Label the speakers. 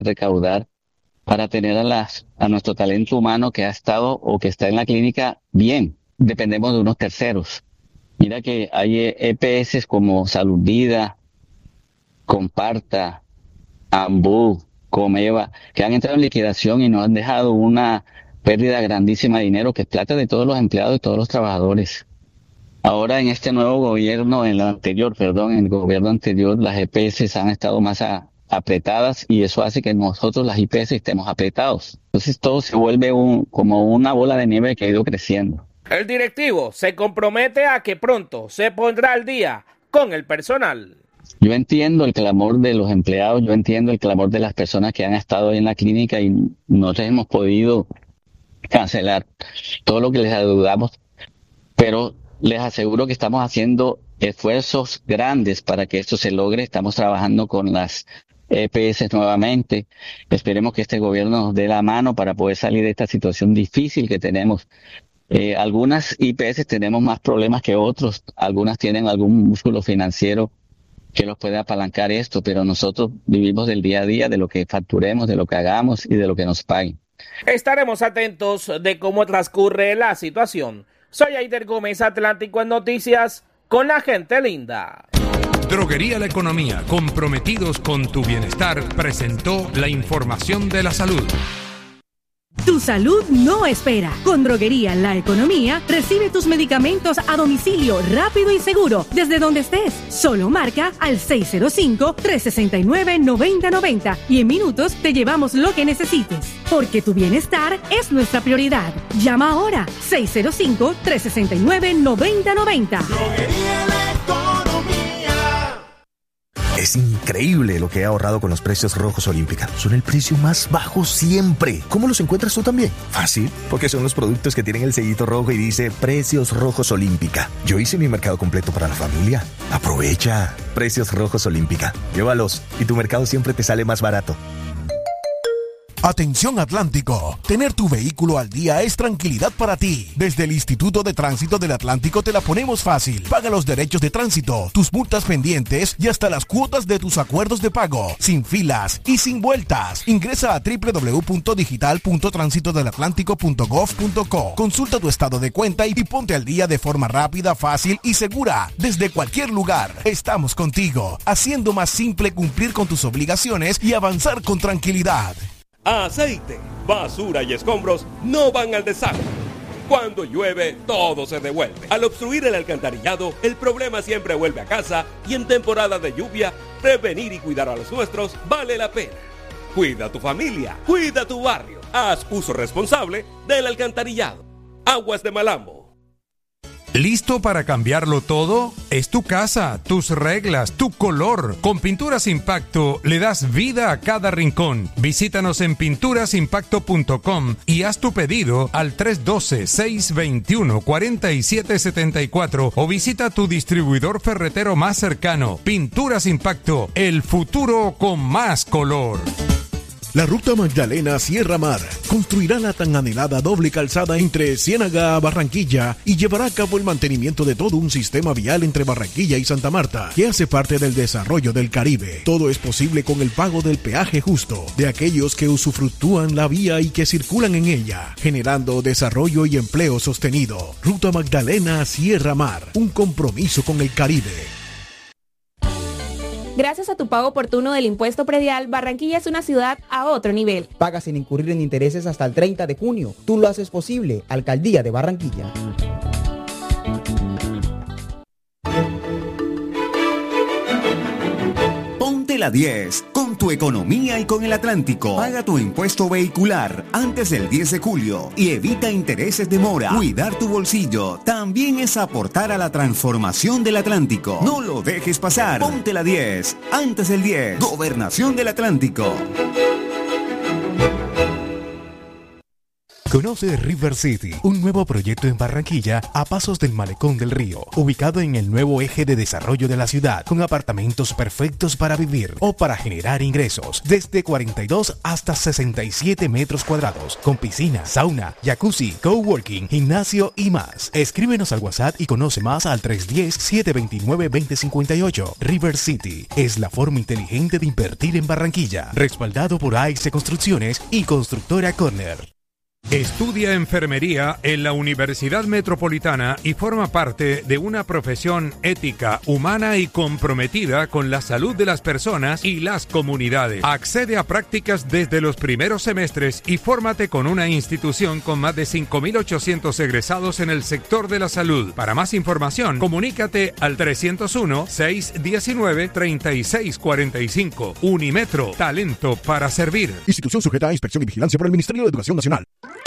Speaker 1: recaudar para tener a nuestro talento humano que ha estado o que está en la clínica bien. Dependemos de unos terceros. Mira que hay EPS como Salud Vida, Comparta, Ambú, Comeva, que han entrado en liquidación y nos han dejado una pérdida grandísima de dinero, que es plata de todos los empleados y todos los trabajadores. Ahora en este nuevo gobierno, en el gobierno anterior, las EPS han estado más apretadas y eso hace que nosotros, las IPS, estemos apretados. Entonces todo se vuelve como una bola de nieve que ha ido creciendo.
Speaker 2: El directivo se compromete a que pronto se pondrá al día con el personal.
Speaker 1: Yo entiendo el clamor de los empleados, yo entiendo el clamor de las personas que han estado ahí en la clínica y nosotros hemos podido cancelar todo lo que les adeudamos, pero les aseguro que estamos haciendo esfuerzos grandes para que esto se logre. Estamos trabajando con las EPS nuevamente. Esperemos que este gobierno nos dé la mano para poder salir de esta situación difícil que tenemos. Algunas IPS tenemos más problemas que otros, algunas tienen algún músculo financiero que los puede apalancar esto, pero nosotros vivimos del día a día, de lo que facturemos, de lo que hagamos y de lo que nos paguen.
Speaker 2: Estaremos atentos de cómo transcurre la situación. Soy Aider Gómez, Atlántico en Noticias, con la gente linda.
Speaker 3: Droguería La Economía, comprometidos con tu bienestar, presentó la información de la salud.
Speaker 4: Tu salud no espera. Con Droguería La Economía, recibe tus medicamentos a domicilio rápido y seguro, desde donde estés. Solo marca al 605-369-9090 y en minutos te llevamos lo que necesites. Porque tu bienestar es nuestra prioridad. Llama ahora, 605-369-9090.
Speaker 5: Droguería La Economía.
Speaker 6: Es increíble lo que he ahorrado con los precios rojos Olímpica. Son el precio más bajo siempre. ¿Cómo los encuentras tú también? Fácil, porque son los productos que tienen el sellito rojo y dice Precios Rojos Olímpica. Yo hice mi mercado completo para la familia. Aprovecha. Precios Rojos Olímpica. Llévalos y tu mercado siempre te sale más barato.
Speaker 7: Atención Atlántico, tener tu vehículo al día es tranquilidad para ti. Desde el Instituto de Tránsito del Atlántico te la ponemos fácil. Paga los derechos de tránsito, tus multas pendientes y hasta las cuotas de tus acuerdos de pago, sin filas y sin vueltas. Ingresa a www.digital.transitodelatlántico.gov.co. Consulta tu estado de cuenta y ponte al día de forma rápida, fácil y segura. Desde cualquier lugar, estamos contigo, haciendo más simple cumplir con tus obligaciones y avanzar con tranquilidad.
Speaker 8: Aceite, basura y escombros no van al desagüe. Cuando llueve, todo se devuelve. Al obstruir el alcantarillado, el problema siempre vuelve a casa y en temporada de lluvia, prevenir y cuidar a los nuestros vale la pena. Cuida a tu familia, cuida tu barrio. Haz uso responsable del alcantarillado. Aguas de Malambo.
Speaker 3: ¿Listo para cambiarlo todo? Es tu casa, tus reglas, tu color. Con Pinturas Impacto le das vida a cada rincón. Visítanos en pinturasimpacto.com y haz tu pedido al 312-621-4774 o visita tu distribuidor ferretero más cercano. Pinturas Impacto, el futuro con más color.
Speaker 7: La Ruta Magdalena Sierra Mar construirá la tan anhelada doble calzada entre Ciénaga a Barranquilla y llevará a cabo el mantenimiento de todo un sistema vial entre Barranquilla y Santa Marta, que hace parte del desarrollo del Caribe. Todo es posible con el pago del peaje justo de aquellos que usufructúan la vía y que circulan en ella, generando desarrollo y empleo sostenido. Ruta Magdalena Sierra Mar, un compromiso con el Caribe.
Speaker 9: Gracias a tu pago oportuno del impuesto predial, Barranquilla es una ciudad a otro nivel.
Speaker 10: Paga sin incurrir en intereses hasta el 30 de junio. Tú lo haces posible. Alcaldía de Barranquilla.
Speaker 11: Ponte la 10 con tu economía y con el Atlántico. Paga tu impuesto vehicular antes del 10 de julio y evita intereses de mora. Cuidar tu bolsillo también es aportar a la transformación del Atlántico. No lo dejes pasar. Ponte la 10 antes del 10. Gobernación del Atlántico.
Speaker 12: Conoce River City, un nuevo proyecto en Barranquilla a pasos del Malecón del Río, ubicado en el nuevo eje de desarrollo de la ciudad, con apartamentos perfectos para vivir o para generar ingresos, desde 42 hasta 67 metros cuadrados, con piscina, sauna, jacuzzi, coworking, gimnasio y más. Escríbenos al WhatsApp y conoce más al 310-729-2058. River City es la forma inteligente de invertir en Barranquilla, respaldado por AIC Construcciones y Constructora Corner.
Speaker 3: Estudia enfermería en la Universidad Metropolitana y forma parte de una profesión ética, humana y comprometida con la salud de las personas y las comunidades. Accede a prácticas desde los primeros semestres y fórmate con una institución con más de 5.800 egresados en el sector de la salud. Para más información, comunícate al 301-619-3645. Unimetro, talento para servir.
Speaker 7: Institución sujeta a inspección y vigilancia por el Ministerio de Educación Nacional.